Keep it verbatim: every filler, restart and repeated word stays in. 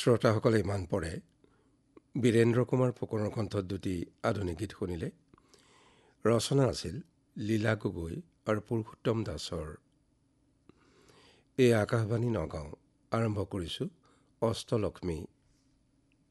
শ্ৰোতাসকলে ইমান পৰে বীৰেন্দ্ৰ কুমাৰ ফুকনৰ কণ্ঠত দুটি আধুনিক গীত শুনিলে। ৰচনা আছিল লীলা গগৈ আৰু পুৰুষোত্তম দাসৰ। এই আকাশবাণী নগাঁও আৰম্ভ কৰিছোঁ অষ্টলক্ষ্মী